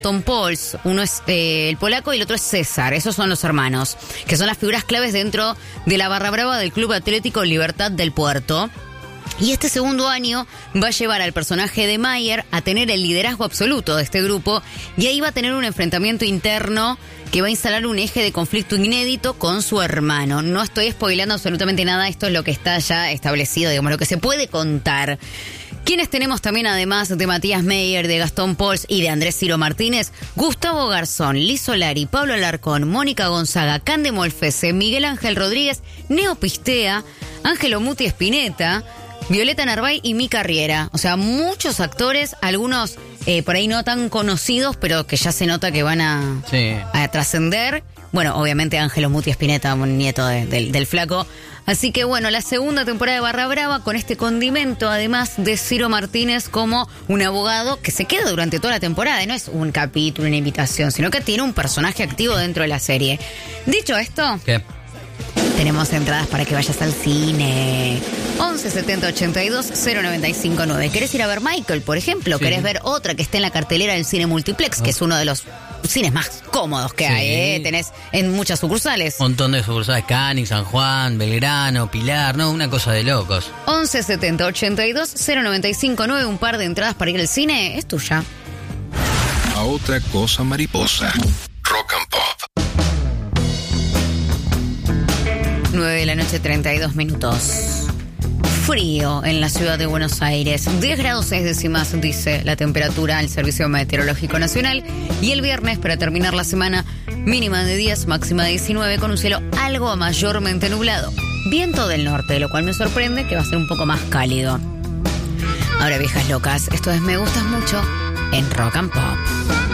Tom Pols, uno es el polaco y el otro es César. Esos son los hermanos, que son las figuras claves dentro de la barra brava del Club Atlético Libertad del Puerto. Y este segundo año va a llevar al personaje de Mayer a tener el liderazgo absoluto de este grupo, y ahí va a tener un enfrentamiento interno que va a instalar un eje de conflicto inédito con su hermano. No estoy spoileando absolutamente nada, esto es lo que está ya establecido, digamos, lo que se puede contar. ¿Quiénes tenemos también, además de Matías Meyer, de Gastón Pols y de Andrés Ciro Martínez? Gustavo Garzón, Liz Solari, Pablo Alarcón, Mónica Gonzaga, Cande Molfese, Miguel Ángel Rodríguez, Neo Pistea, Ángelo Muti Espineta, Violeta Narváez y Mica Riera. O sea, muchos actores, algunos por ahí no tan conocidos, pero que ya se nota que van a trascender. Bueno, obviamente Ángelo Muti Espineta, un nieto del flaco. Así que bueno, la segunda temporada de Barra Brava con este condimento, además de Ciro Martínez como un abogado que se queda durante toda la temporada. Y no es un capítulo, una invitación, sino que tiene un personaje activo dentro de la serie. Dicho esto, ¿qué? Tenemos entradas para que vayas al cine. 11 70 82 095 9. ¿Querés ir a ver Michael, por ejemplo? Sí. ¿Querés ver otra que esté en la cartelera del Cine Multiplex, que es uno de los cines más cómodos que hay, Tenés en muchas sucursales. Un montón de sucursales, Canning, San Juan, Belgrano, Pilar, no, una cosa de locos. 11 70 82 095 9. Un par de entradas para ir al cine es tuya. A otra cosa mariposa. Rock and Pop. 9 de la noche, 32 minutos. Frío en la ciudad de Buenos Aires. 10 grados 6 décimas, dice la temperatura al Servicio Meteorológico Nacional. Y el viernes, para terminar la semana, mínima de 10, máxima de 19, con un cielo algo a mayormente nublado. Viento del norte, lo cual me sorprende que va a ser un poco más cálido. Ahora, viejas locas, esto es Me Gustas Mucho en Rock and Pop.